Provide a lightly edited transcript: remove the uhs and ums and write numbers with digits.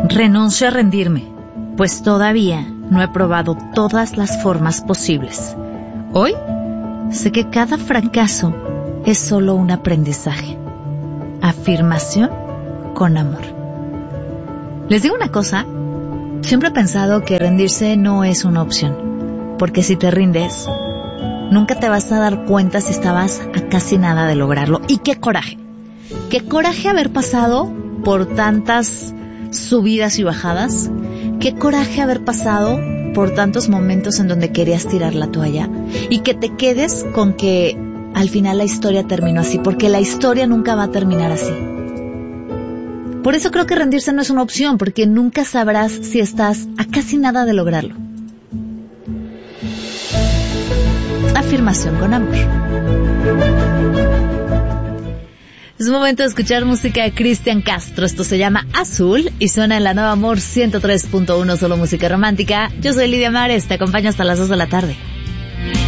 Renuncio a rendirme, pues todavía no he probado todas las formas posibles. Hoy sé que cada fracaso es solo un aprendizaje. Afirmación con amor. Les digo una cosa, siempre he pensado que rendirse no es una opción, porque si te rindes, nunca te vas a dar cuenta si estabas a casi nada de lograrlo. Y qué coraje haber pasado por tantas subidas y bajadas, qué coraje haber pasado por tantos momentos en donde querías tirar la toalla y que te quedes con que al final la historia terminó así, porque la historia nunca va a terminar así. Por eso creo que rendirse no es una opción, porque nunca sabrás si estás a casi nada de lograrlo. Afirmación con amor. Es momento de escuchar música de Cristian Castro. Esto se llama Azul y suena en la Nueva Amor 103.1, solo música romántica. Yo soy Lidia Mares, te acompaño hasta las 2 de la tarde.